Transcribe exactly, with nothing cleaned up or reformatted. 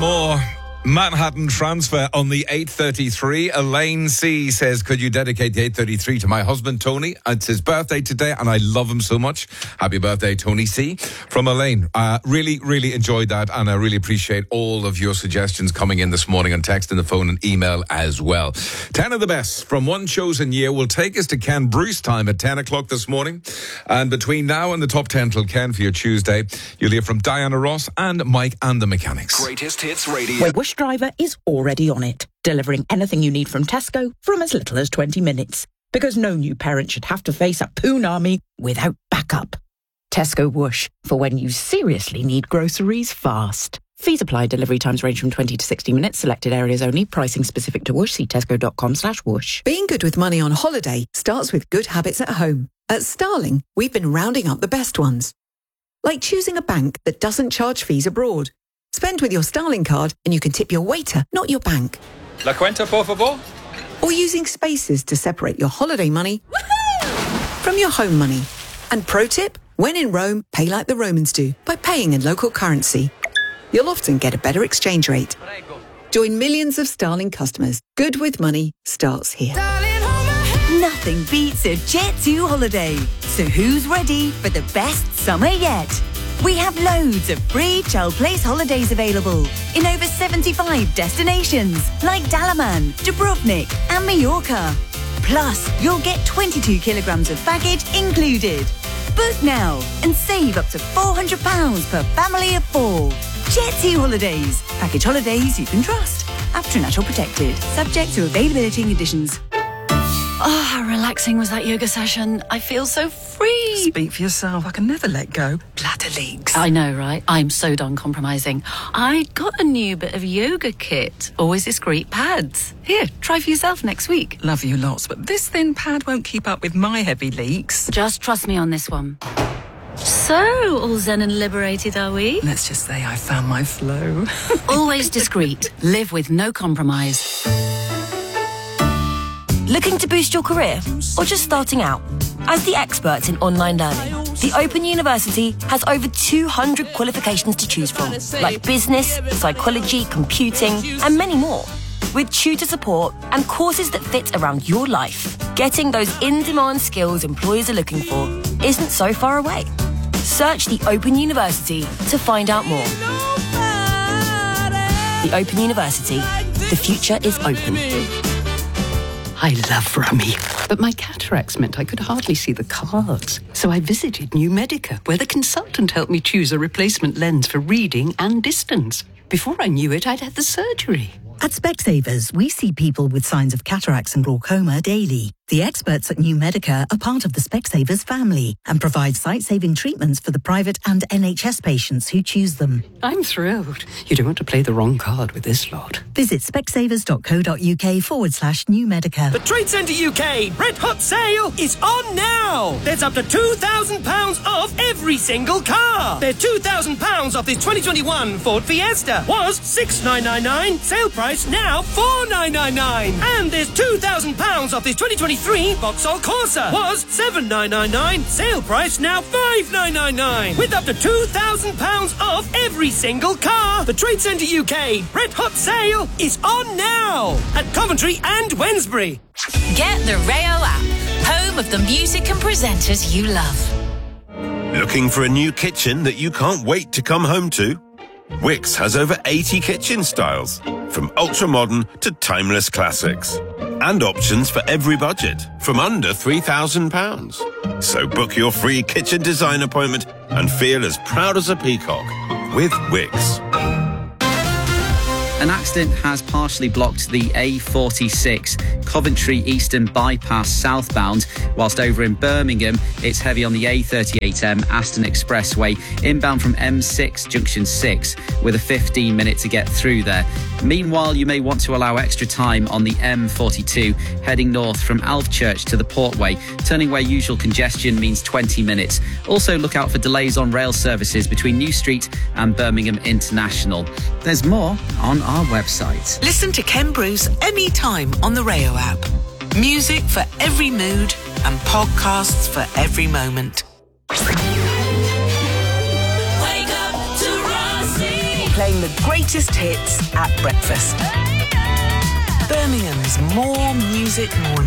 more. Manhattan Transfer on the eight thirty-three. Elaine C says, could you dedicate the eight thirty-three to my husband, Tony? It's his birthday today, and I love him so much. Happy birthday, Tony C. From Elaine. Uh, really, really enjoyed that, and I really appreciate all of your suggestions coming in this morning on text and the phone and email as well. Ten of the best from one chosen year will take us to Ken Bruce time at ten o'clock this morning. And between now and the top ten till Ken for your Tuesday, you'll hear from Diana Ross and Mike and the Mechanics. Greatest Hits Radio. Wish Driver is already on it, delivering anything you need from Tesco from as little as twenty minutes. Because no new parent should have to face a poon army without backup. Tesco Whoosh, for when you seriously need groceries fast. Fees apply. Delivery times range from twenty to sixty minutes. Selected areas only. Pricing specific to Whoosh. See tesco.com slash whoosh. Being good with money on holiday starts with good habits at home. At Starling, we've been rounding up the best ones. Like choosing a bank that doesn't charge fees abroad. Spend with your Starling card and you can tip your waiter, not your bank. La cuenta, por favor. Or using spaces to separate your holiday money from your home money. And pro tip, when in Rome, pay like the Romans do by paying in local currency. You'll often get a better exchange rate. Join millions of Starling customers. Good with money starts here. Nothing beats a Jet two holiday. So who's ready for the best summer yet? We have loads of free Child Place holidays available in over seventy-five destinations like Dalaman, Dubrovnik and Mallorca. Plus, you'll get twenty-two kilograms of baggage included. Book now and save up to four hundred pounds per family of four. Jet two Holidays. Package holidays you can trust. After Natural Protected. Subject to availability and conditions. Oh, how relaxing was that yoga session. I feel so free. Speak for yourself. I can never let go. Bladder leaks. I know, right? I'm so done compromising. I got a new bit of yoga kit. Always discreet pads. Here, try for yourself next week. Love you lots, but this thin pad won't keep up with my heavy leaks. Just trust me on this one. So, all zen and liberated, are we? Let's just say I found my flow. Always discreet. Live with no compromise. Looking to boost your career or just starting out? As the experts in online learning, the Open University has over two hundred qualifications to choose from, like business, psychology, computing, and many more. With tutor support and courses that fit around your life, getting those in-demand skills employers are looking for isn't so far away. Search the Open University to find out more. The Open University. The future is open. I love Rummy, but my cataracts meant I could hardly see the cards. So I visited New Medica, where the consultant helped me choose a replacement lens for reading and distance. Before I knew it, I'd had the surgery. At Specsavers, we see people with signs of cataracts and glaucoma daily. The experts at New Medica are part of the Specsavers family and provide sight-saving treatments for the private and N H S patients who choose them. I'm thrilled. You don't want to play the wrong card with this lot. Visit specsavers.co.uk forward slash New Medica. The Trade Centre U K Red Hot Sale is on now. There's up to two thousand pounds off every single car. There's two thousand pounds off this twenty twenty-one Ford Fiesta. Was six thousand nine hundred ninety-nine, sale price now four thousand nine hundred ninety-nine. And there's two thousand pounds off this twenty twenty-three Vauxhall Corsa. Was seven thousand nine hundred ninety-nine, sale price now five thousand nine hundred ninety-nine. With up to two thousand pounds off every single car. The Trade Centre U K Red Hot Sale is on now at Coventry and Wednesbury. Get the Rayo app, home of the music and presenters you love. Looking for a new kitchen that you can't wait to come home to? Wickes has over eighty kitchen styles, from ultra-modern to timeless classics. And options for every budget, from under three thousand pounds. So book your free kitchen design appointment and feel as proud as a peacock with Wickes. An accident has partially blocked the A forty-six Coventry Eastern Bypass southbound, whilst over in Birmingham it's heavy on the A thirty-eight M Aston Expressway inbound from M six Junction six with a fifteen minute to get through there. Meanwhile, you may want to allow extra time on the M forty-two heading north from Alvechurch to the Portway. Turning where usual congestion means twenty minutes. Also look out for delays on rail services between New Street and Birmingham International. There's more on our website. Listen to Ken Bruce anytime on the Rayo app. Music for every mood and podcasts for every moment. Wake up to Rossi. playing the greatest hits at breakfast. Birmingham's More Music Morning.